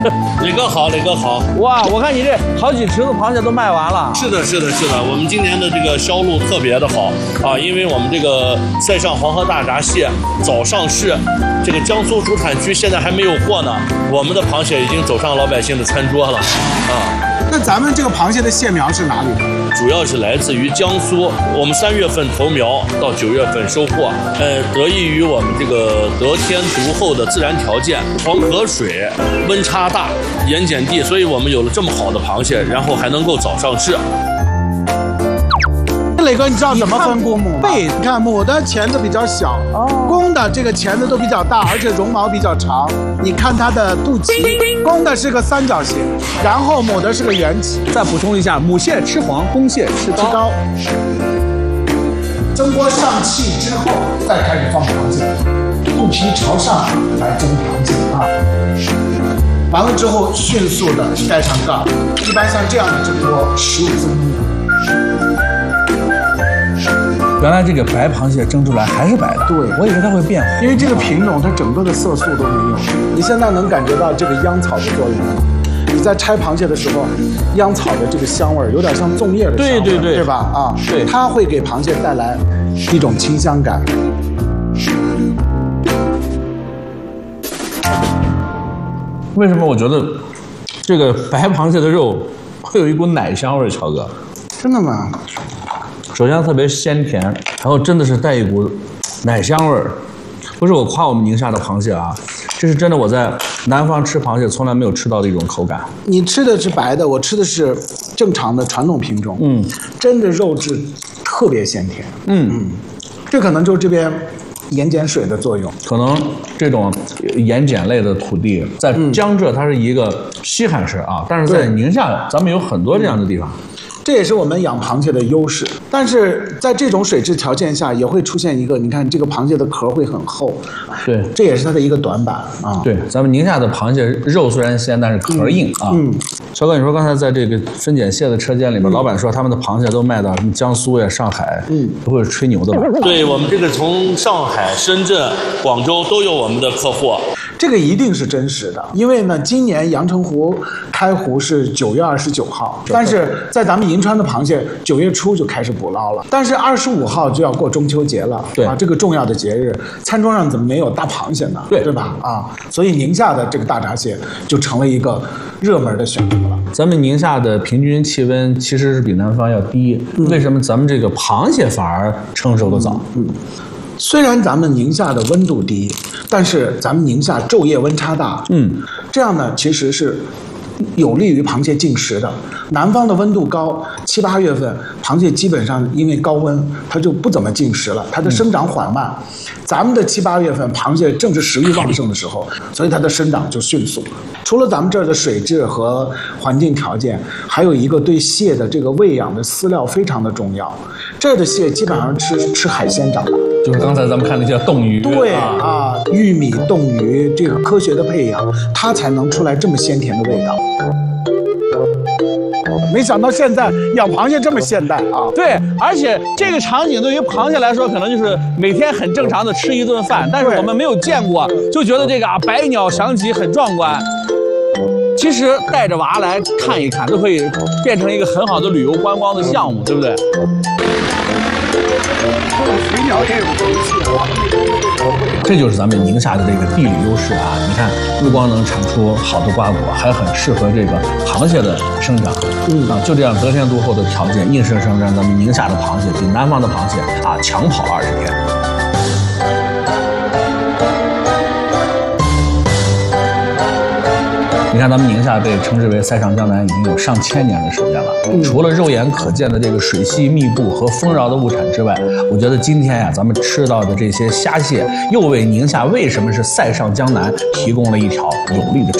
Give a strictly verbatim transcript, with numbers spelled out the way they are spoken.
磊哥好，磊哥好。 哇，我看你这好几池子螃蟹都卖完了。 是的，是的，是的，我们今年的这个销路特别的好啊，因为我们这个塞上黄河大闸蟹早上市，这个江苏主产区现在还没有货呢，我们的螃蟹已经走上老百姓的餐桌了啊。 那咱们这个螃蟹的蟹苗是哪里的？ 主要是来自于江苏，我们三月份投苗到九月份收获，呃，得益于我们这个得天独厚的自然条件，黄河水温差大，盐碱地，所以我们有了这么好的螃蟹，然后还能够早上市。 磊哥，你知道怎么分公母吗？对，你看母的钳子比较小，哦，公的这个钳子都比较大，而且绒毛比较长。你看它的肚脐，公的是个三角形，然后母的是个圆鳍。 再补充一下，母蟹吃黄，公蟹吃膏。 吃膏。蒸锅上气之后，再开始放螃蟹，肚皮朝上来蒸螃蟹啊。完了之后，迅速的盖上盖，一般像这样的蒸锅，十五分钟。 原来这个白螃蟹蒸出来还是白的， 对， 我以为它会变红， 因为这个品种它整个的色素都没有。你现在能感觉到这个秧草的作用吗？你在拆螃蟹的时候，秧草的这个香味儿有点像粽叶的香味儿， 对对对， 对吧？啊， 对， 它会给螃蟹带来一种清香感。 为什么我觉得这个白螃蟹的肉会有一股奶香味儿？乔哥， 真的吗？ 首先特别鲜甜，然后真的是带一股奶香味儿。不是我夸我们宁夏的螃蟹啊，这是真的我在南方吃螃蟹从来没有吃到的一种口感。 你吃的是白的，我吃的是正常的传统品种，嗯，真的肉质特别鲜甜，嗯嗯，这可能就是这边盐碱水的作用。 可能这种盐碱类的土地在江浙它是一个稀罕事啊，但是在宁夏咱们有很多这样的地方。 这也是我们养螃蟹的优势，但是在这种水质条件下，也会出现一个，你看这个螃蟹的壳会很厚， 对， 这也是它的一个短板啊。 对，咱们宁夏的螃蟹肉虽然鲜，但是壳硬啊。嗯，小哥，你说刚才在这个分拣蟹的车间里面，嗯、老板说他们的螃蟹都卖到什么江苏呀、上海，嗯，不会是吹牛的吧？ 对，我们这个从上海、深圳、广州都有我们的客户。 这个一定是真实的，因为呢，今年阳澄湖开湖是九月二十九号，但是在咱们银川的螃蟹九月初就开始捕捞了，但是二十五号就要过中秋节了，对啊，这个重要的节日，餐桌上怎么没有大螃蟹呢？对对吧？啊，所以宁夏的这个大闸蟹就成了一个热门的选择了。 咱们宁夏的平均气温其实是比南方要低，嗯、为什么咱们这个螃蟹反而成熟的早？嗯。嗯虽然咱们宁夏的温度低，但是咱们宁夏昼夜温差大，嗯，这样呢其实是有利于螃蟹进食的。南方的温度高，七八月份螃蟹基本上因为高温，它就不怎么进食了，它的生长缓慢。嗯、咱们的七八月份螃蟹正是食欲旺盛的时候，所以它的生长就迅速。除了咱们这儿的水质和环境条件，还有一个对蟹的这个喂养的饲料非常的重要。这儿的蟹基本上吃吃海鲜长大。 就是刚才咱们看那些冻鱼， 对啊，玉米、冻鱼，这个科学的配养，它才能出来这么鲜甜的味道。没想到现在养螃蟹这么现代啊！ 对，而且这个场景对于螃蟹来说，可能就是每天很正常的吃一顿饭，但是我们没有见过，就觉得这个啊百鸟翔集很壮观。其实带着娃来看一看，都可以变成一个很好的旅游观光的项目，对不对？ 水鸟也有福气啊！ 这就是咱们宁夏的这个地理优势啊！你看，不光能产出好的瓜果，还很适合这个螃蟹的生长。嗯啊，就这样得天独厚的条件，硬生生让咱们宁夏的螃蟹比南方的螃蟹啊强跑二十天。你看，咱们宁夏被称之为塞上江南已经有上千年的时间了。嗯、除了肉眼可见的这个水系密布和丰饶的物产之外，我觉得今天呀，咱们吃到的这些虾蟹，又为宁夏为什么是塞上江南提供了一条有力的证